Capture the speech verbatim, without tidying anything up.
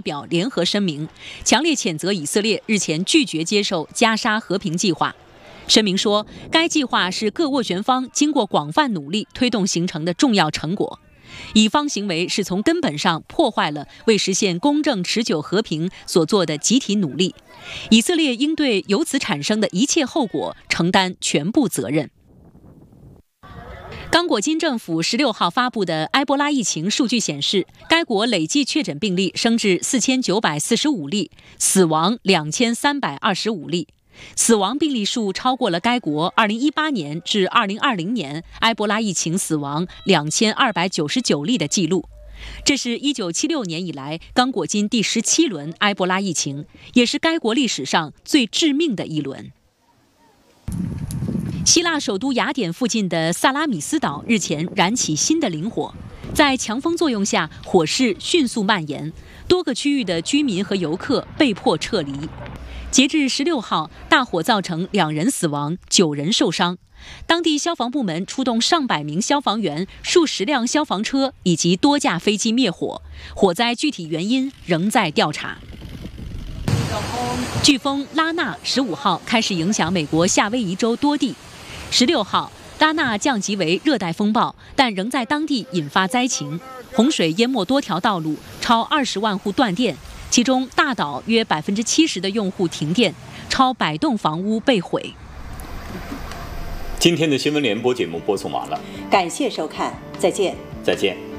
发表联合声明，强烈谴责以色列日前拒绝接受加沙和平计划。声明说，该计划是各斡旋方经过广泛努力推动形成的重要成果。以方行为是从根本上破坏了为实现公正持久和平所做的集体努力，以色列应对由此产生的一切后果承担全部责任。刚果金政府十六号发布的埃博拉疫情数据显示，该国累计确诊病例升至四千九百四十五例，死亡两千三百二十五例。死亡病例数超过了该国二零一八年至二零二零年埃博拉疫情死亡两千二百九十九例的记录。这是一九七六年以来刚果金第十七轮埃博拉疫情，也是该国历史上最致命的一轮。希腊首都雅典附近的萨拉米斯岛日前燃起新的林火，在强风作用下，火势迅速蔓延，多个区域的居民和游客被迫撤离。截至十六号，大火造成两人死亡，九人受伤。当地消防部门出动上百名消防员、数十辆消防车以及多架飞机灭火。火灾具体原因仍在调查。飓风拉纳十五号开始影响美国夏威夷州多地。十六号，拉纳降级为热带风暴，但仍在当地引发灾情，洪水淹没多条道路，超二十万户断电。其中，大岛约百分之七十的用户停电，超百栋房屋被毁。 今天的新闻联播节目播送完了， 感谢收看，再见。 再见。